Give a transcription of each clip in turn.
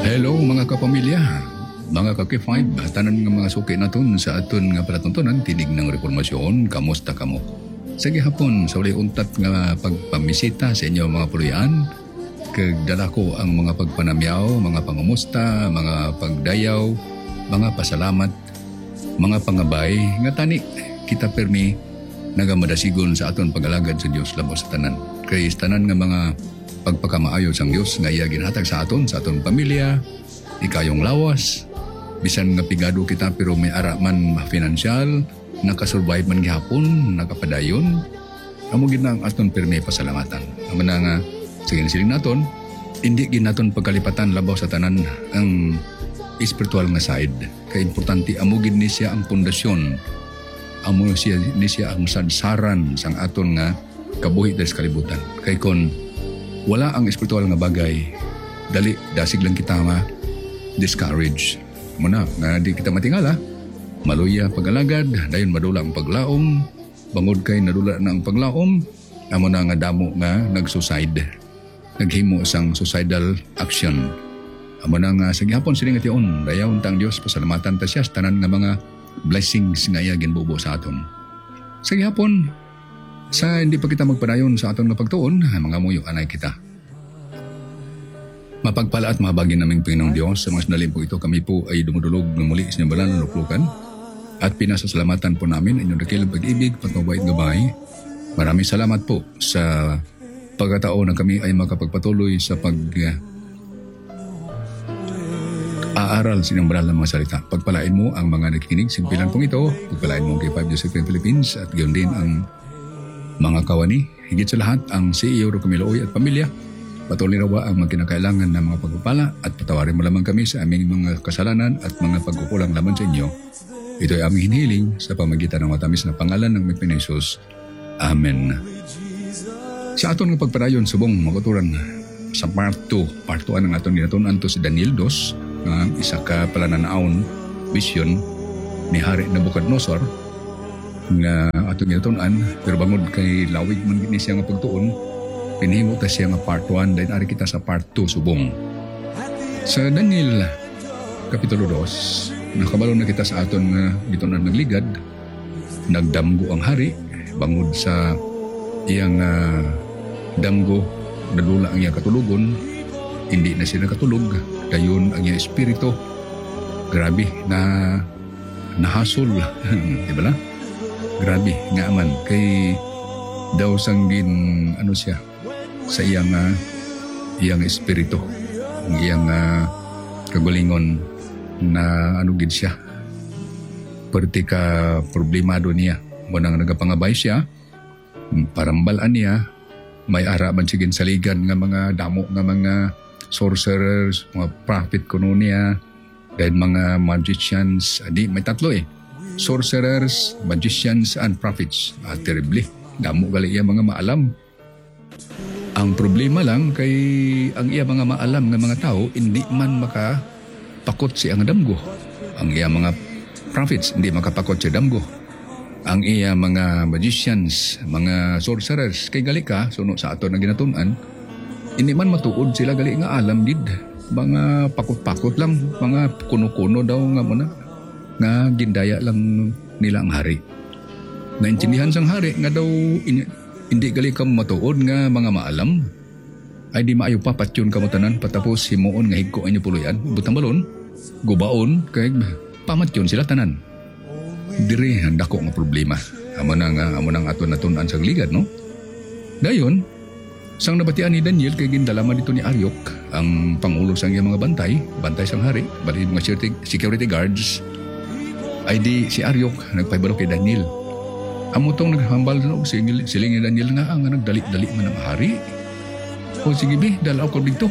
Hello mga kapamilya, mga ka-K5, tanan nga mga suki naton sa aton nga palatuntunan tinig ng reformasyon, kamusta kamo? Sa gihapon sa uli untat nga pagpamisita sa inyo mga puluyan, kagdala ko ang mga pagpanamyaw, mga pangamusta, mga pagdayaw, mga pasalamat, mga pangabay, nga tani kita permi nagamadasigon sa aton pag-alagad sa Dios labo sa tanan. Kay tanan nga mga pagpakamaayo sang Dios nga iya ginhatag sa aton pamilya, ikayong lawas, bisan nga pigado kita pero may ara man financial, nakasurvive man gihapon, nakapadayon, amo gid na ang aton permi pasalamatan. Amo na nga sige siling naton, hindi gid naton pagkalipatan labaw sa tanan ang espiritual nga side. Kay importante amo gid ni siya ang pundasyon, amo siya ni siya ang sadsaran sang aton nga kabuhi sa kalibutan. Kay kon wala ang espiritual nga bagay, dali dasig lang kita discourage. Muna nga di kita matingala, maluya pag-alagad, dayon madula ang paglaom, bangod kay nadula na ang paglaom, amo na nga damo nga nag-suicide. Naghimo sang suicidal action. Amo na nga sa gihapon sining ation, dayaw tang Dios pasalamatan ta siya sa tanan nga mga blessings nga iya ginbubo sa aton. Sa gihapon, sa hindi pa kita magpadayon sa aton nga pagtuon, mga muyo anay kita. Mapagpala at mahabagin naming Panginoong Diyos, sa mga sandalin po ito kami po ay dumudulog ng muli sa inyong banal na luklukan at pinasasalamatan po namin inyong dakilang pag-ibig, patnubait gabay. Maraming salamat po sa pagkataon na kami ay makapagpatuloy sa aaral sa inyong banal na mga salita. Pagpalain mo ang mga nakikinig, simpilan pong ito. Pagpalain mo ang K5 Joseph Philippines at gayon din ang mga kawani, higit sa lahat ang CEO Camilo at pamilya. Patuloy rawa ang mga kinakailangan ng mga pagpapala at patawarin mo lamang kami sa aming mga kasalanan at mga pagkukulang laman sa inyo. Ito ay aming hinihiling sa pamagitan ng matamis na pangalan ng Panginoon Hesus. Amen. Sa aton ng pagpadayon subong makuturan sa part 2 ang aton ginatunan to si Daniel 2, isa ka palananaon vision ni Hari Nabucodonosor nga aton ginatunan, pero bangod kay lawig man gini siya nga pagtuon, pinihimo ta siya nga part 1, dahil ari kita sa part 2 subong. Sa Daniel Kapitulo 2, nakabalo na kita sa aton nga gitunan nagligad, nagdamgo ang hari, bangod sa iyang damgo, nadula ang iyang katulugon, hindi na siya nakatulog, dayon ang iyang espiritu, grabe na nahasol, diba na? Grabe nga aman, kay daw sanggin siya, sa iyang espiritu, ang iyang kagalingon na gid siya. Perti ka problemado niya. Munang nagapangabay siya, parambalan niya, may ara man sigin saligan nga mga damo nga mga sorcerers, mga prophet kuno niya, dahil mga magicians, may tatlo sorcerers, magicians, and prophets. Terribly. Damo gali iya mga maalam. Ang problema lang kay ang iya mga maalam nga mga tao hindi man makapakot si ang damgo. Ang iya mga prophets hindi makapakot si damgo. Ang iya mga magicians, mga sorcerers kay gali ka suno sa ato na ginatunan, hindi man matuod sila gali nga alam gid. Mga pakot-pakot lang, mga kuno-kuno daw nga muna nga gindaya lang nila ang hari. Naintindihan sang hari nga daw hindi gali ka matuod nga mga maalam, ay di maayo pa patyon ka mo tanan patapos himuon nga higko inyo puluyan, butang balon, gubaon, kay pamatyon sila tanan. Diri ang dako nga problema. Amo nang aton natunan sang ligad, no? Dayon, sang nabatian ni Daniel kay gindalaman dito ni Aryok, ang pangulo sang iyang mga bantay sang hari, bali mga security guards, ay di si Aryok nagpahibalo kay Daniel. Amo tong naghambal na siling ni Daniel nga ang nagdali-dali man ang hari. O sige be, dalaw ko dito.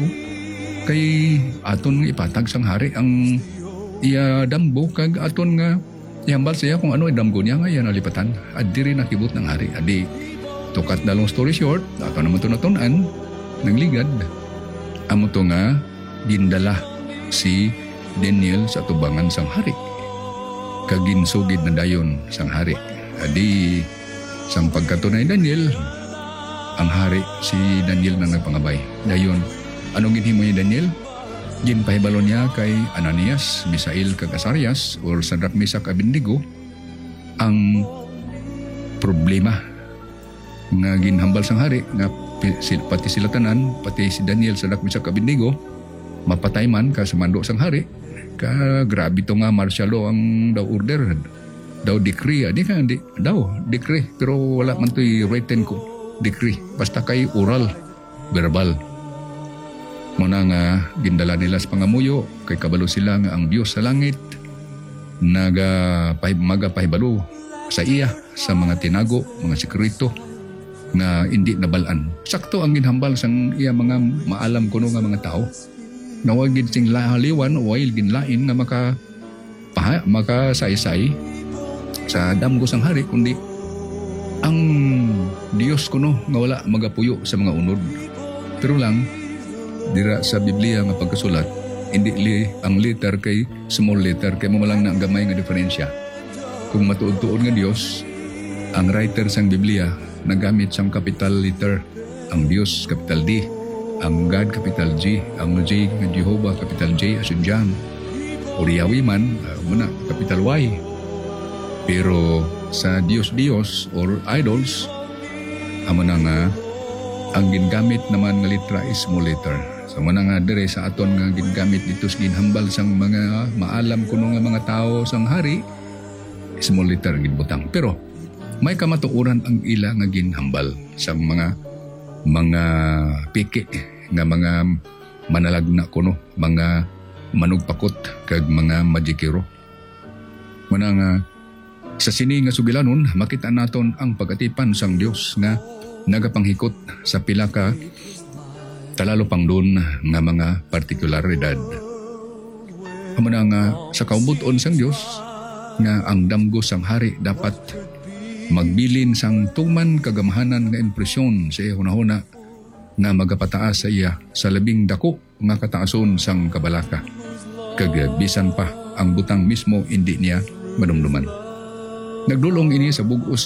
Kay aton nga ipatag sang hari ang iya damgo, kag aton nga ihambal siya kung ano ay damgo niya nga yan nalipatan. At di rin nakibot ng hari. Adi, tukat na long story short, ato naman ito natunan, nagligad. Amo to nga gindala si Daniel sa tubangan sang hari. Kaginsugid na dayon sang hari. Adi, sang pagkatunay Daniel, ang hari si Daniel na nagpangabay. Dayon, anong ginhimo ni Daniel? ginpahibalo niya kay Ananias, Misael kag Azarias or Sadrak Mesak Abednego ang problema nga ginhambal sang hari nga pati sila tanan, pati si Daniel Sadrak Mesak Abednego mapatay man ka sa mando sang hari. Grabe to nga martial law ang daw order, daw decree, decree, pero wala man to'y written ko decree, basta kay oral, verbal. Muna nga gindala nila sa pangamuyo, kay kabalo sila nga ang Diyos sa langit magapahibalo sa iya sa mga tinago, mga sekreto nga hindi nabalaan. Sakto ang ginhambal sang iya mga maalam kuno nga mga tao. Nawagid sing lahaliwan o ay ginlain nga makasaysay sa damgo sang hari, kundi ang Diyos kuno nga wala magapuyo sa mga unod. Pero lang dira sa Biblia nga pagkasulat, hindi ang letter kay small letter, kay mamalang na ang gamay nga diferensya. Kung matuod-tuod nga Diyos, ang writer sang Biblia nagamit sang capital letter, ang Diyos capital D, ang God capital G, ang J nga Jehovah capital J as in John, o Yahweh man muna capital Y. Pero sa Diyos or idols, amo na nga ang gingamit naman nga litra is small letter. So muna nga dire sa aton nga gingamit dito sa ginhambal sang mga maalam kuno nga mga tao sang hari, small letter ginbutang. Pero may kamatuoran ang ila nga ginhambal sang mga piki nga mga manalagna kuno, mga manugpakot kag mga magikiro. Muna nga sa sini nga sugilanon, makita naton ang pagatipan sang Dios nga nagapanghikot sa pila ka talalo pang doon nga mga partikularidad. Muna nga sa kaubuton sang Dios nga ang damgo sang hari dapat magbilin sang tuman kagamahanan nga impresyon sa iya hunahuna nga magapataas sa iya sa labing dako nga kataason sang kabalaka. Kag bisan pa ang butang mismo hindi niya madumduman. Nagdulong ini sa bugos